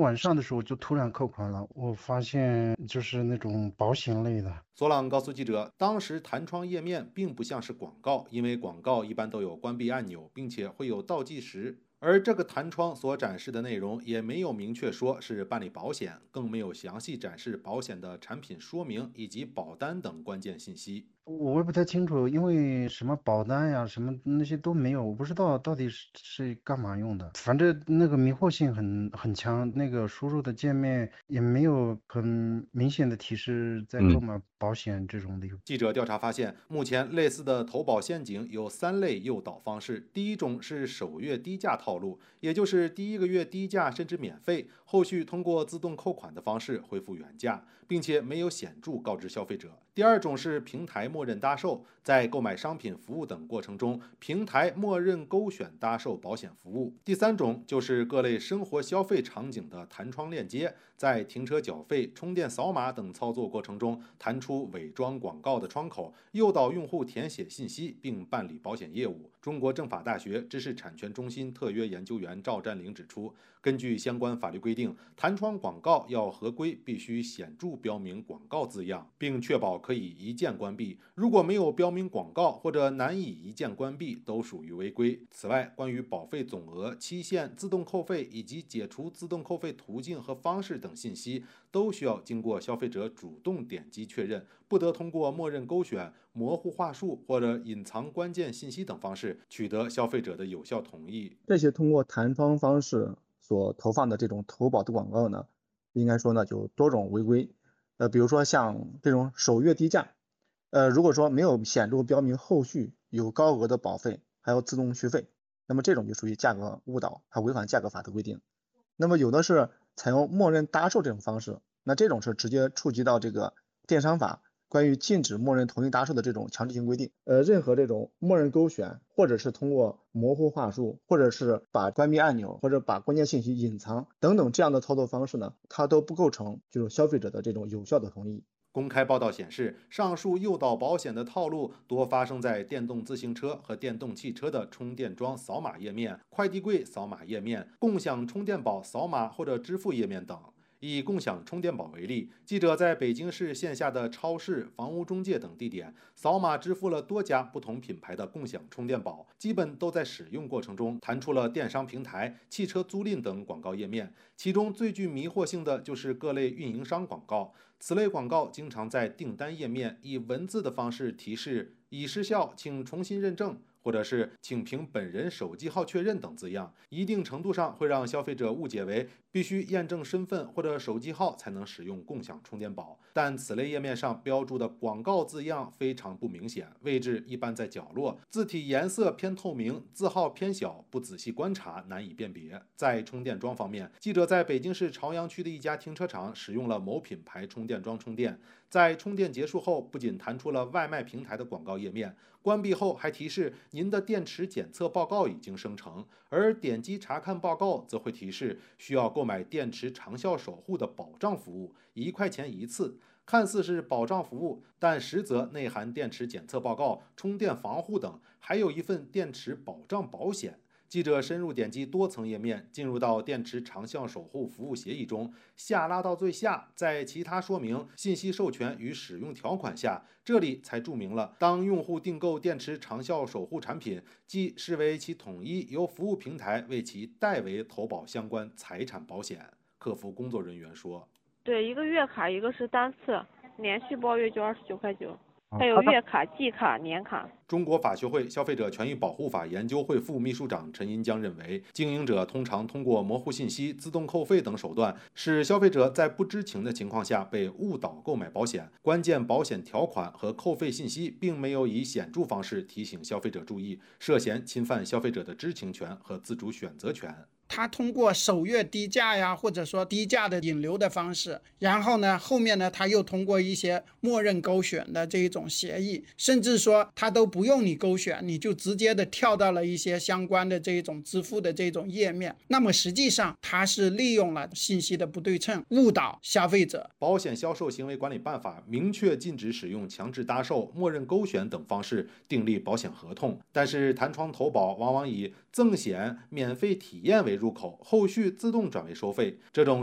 晚上的时候就突然扣款了，我发现就是那种保险类的。 索朗告诉记者，当时弹窗页面并不像是广告，因为广告一般都有关闭按钮，并且会有倒计时。而这个弹窗所展示的内容也没有明确说是办理保险，更没有详细展示保险的产品说明以及保单等关键信息。 我也不太清楚，因为什么保单呀，什么那些都没有，我不知道到底是干嘛用的。反正那个迷惑性很强，那个输入的界面也没有很明显的提示在购买保险这种的。 记者调查发现，目前类似的投保陷阱有3类诱导方式。第一种是首月低价套路，也就是第一个月低价甚至免费，后续通过自动扣款的方式恢复原价，并且没有显著告知消费者。第二种是平台默认搭售，在购买商品、服务等过程中，平台默认勾选搭售保险服务。第三种就是各类生活消费场景的弹窗链接，在停车缴费、充电扫码等操作过程中，弹出伪装广告的窗口，诱导用户填写信息并办理保险业务。中国政法大学知识产权中心特约研究员赵占领指出，根据相关法律规定，弹窗广告要合规，必须显著标明广告字样，并确保可以一键关闭。如果没有标明广告或者难以一键关闭，都属于违规。此外，关于保费总额、期限、自动扣费以及解除自动扣费途径和方式等信息，都需要经过消费者主动点击确认，不得通过默认勾选、模糊话术或者隐藏关键信息等方式取得消费者的有效同意。 这些通过弹窗方式所投放的这种投保的广告呢，应该说呢就多种违规。比如说像这种首月低价，如果说没有显著标明后续有高额的保费，还有自动续费，那么这种就属于价格误导，还违反价格法的规定。那么有的是采用默认搭售这种方式，那这种是直接触及到这个电商法关于禁止默认同意搭售的这种强制性规定。任何这种默认勾选，或者是通过模糊话术，或者是把关闭按钮，或者把关键信息隐藏等等这样的操作方式呢，它都不构成就是消费者的这种有效的同意。 公开报道显示，上述诱导保险的套路多发生在电动自行车和电动汽车的充电桩扫码页面、快递柜扫码页面、共享充电宝扫码或者支付页面等。以共享充电宝为例，记者在北京市线下的超市、房屋中介等地点扫码支付了多家不同品牌的共享充电宝，基本都在使用过程中弹出了电商平台、汽车租赁等广告页面。其中最具迷惑性的就是各类运营商广告，此类广告经常在订单页面以文字的方式提示已失效，请重新认证，或者是请凭本人手机号确认等字样，一定程度上会让消费者误解为必须验证身份或者手机号才能使用共享充电宝。但此类页面上标注的广告字样非常不明显，位置一般在角落，字体颜色偏透明，字号偏小，不仔细观察难以辨别。在充电桩方面，记者在北京市朝阳区的一家停车场使用了某品牌充电桩充电，在充电结束后，不仅弹出了外卖平台的广告页面，关闭后还提示您的电池检测报告已经生成，而点击查看报告则会提示需要购买电池长效守护的保障服务，1块钱一次。看似是保障服务，但实则内含电池检测报告、充电防护等，还有一份电池保障保险。记者深入点击多层页面，进入到电池长效守护服务协议中，下拉到最下，在其他说明、信息授权与使用条款下，这里才注明了，当用户订购电池长效守护产品，即视为其统一由服务平台为其代为投保相关财产保险。客服工作人员说：“ 对，一个月卡，一个是单次，连续包月就29.9块9。”还有好的。 月卡、季卡、年卡。 中国法学会消费者权益保护法研究会副秘书长陈银江认为，经营者通常通过模糊信息、自动扣费等手段，使消费者在不知情的情况下被误导购买保险。关键保险条款和扣费信息并没有以显著方式提醒消费者注意，涉嫌侵犯消费者的知情权和自主选择权。 他通过首月低价呀，或者说低价的引流的方式，然后呢，后面呢，他又通过一些默认勾选的这一种协议，甚至说他都不用你勾选，你就直接的跳到了一些相关的这一种支付的这种页面。那么实际上他是利用了信息的不对称，误导消费者。 保险销售行为管理办法明确禁止使用强制搭售、默认勾选等方式订立保险合同，但是弹窗投保往往以赠险、免费体验为入口，后续自动转为收费，这种